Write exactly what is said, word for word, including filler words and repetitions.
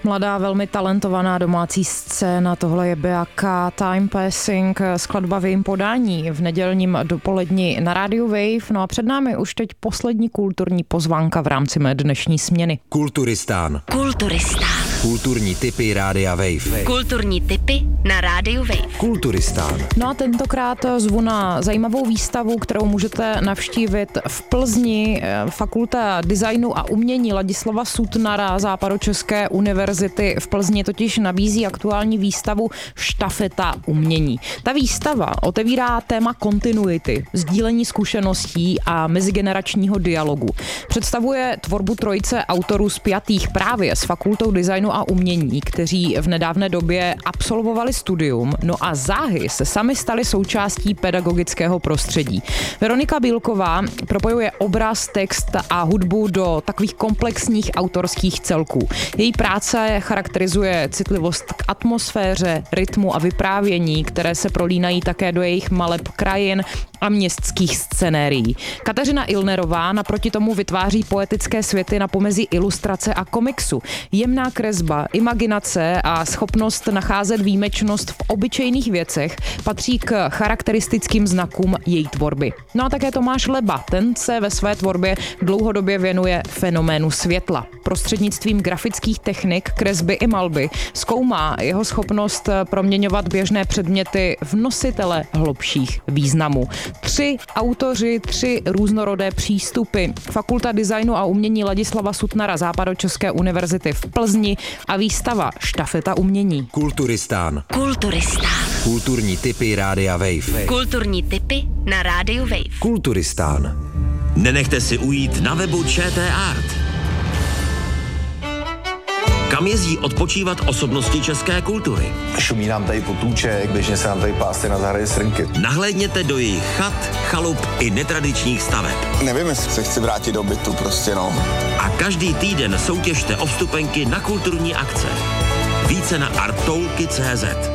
Mladá, velmi talentovaná domácí scéna, tohle je Beaka, Time Passing, skladba v jejím podání v nedělním dopoledni na rádiu Wave. No a před námi už teď poslední kulturní pozvánka v rámci mé dnešní směny. Kulturistán. Kulturistán. Kulturní tipy rádia Wave. Kulturní tipy na rádiu Wave. Kulturistán. No a tentokrát zvu na zajímavou výstavu, kterou můžete navštívit v Plzni. Fakulta designu a umění Ladislava Sutnara Západočeské univerzity v Plzni totiž nabízí aktuální výstavu Štafeta umění. Ta výstava otevírá téma kontinuity, sdílení zkušeností a mezigeneračního dialogu. Představuje tvorbu trojice autorů spjatých právě s Fakultou designu a umění, kteří v nedávné době absolvovali studium, no a záhy se sami stali součástí pedagogického prostředí. Veronika Bílková propojuje obraz, text a hudbu do takových komplexních autorských celků. Její práce charakterizuje citlivost k atmosféře, rytmu a vyprávění, které se prolínají také do jejich maleb krajin a městských scenérií. Kateřina Ilnerová naproti tomu vytváří poetické světy na pomezí ilustrace a komiksu. Jemná kresba, imaginace a schopnost nacházet výjimečnost v obyčejných věcech patří k charakteristickým znakům její tvorby. No a také Tomáš Leba, ten se ve své tvorbě dlouhodobě věnuje fenoménu světla. Prostřednictvím grafických technik, kresby i malby zkoumá jeho schopnost proměňovat běžné předměty v nositele hlubších významů. Tři autoři, tři různorodé přístupy. Fakulta designu a umění Ladislava Sutnara Západočeské univerzity v Plzni a výstava Štafeta umění. Kulturistán. Kulturistán. Kulturní tipy rádia Wave. Kulturní tipy na rádiu Wave. Kulturistán. Nenechte si ujít na webu ČT Art. Kam jezdí odpočívat osobnosti české kultury? Šumí nám tady potůček, běžně se nám tady pásty na zahradě srnky. Nahlédněte do jejich chat, chalup i netradičních staveb. Nevím, jestli se chci vrátit do bytu, prostě no. A každý týden soutěžte o vstupenky na kulturní akce. Více na arttoulky tečka cé zet.